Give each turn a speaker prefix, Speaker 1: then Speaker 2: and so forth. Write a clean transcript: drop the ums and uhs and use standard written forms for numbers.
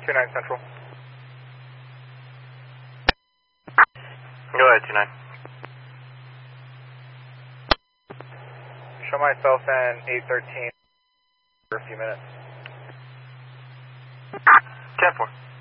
Speaker 1: 29 Central.
Speaker 2: Go ahead, 29.
Speaker 1: Show myself and 813 for a few minutes.
Speaker 2: 10-4.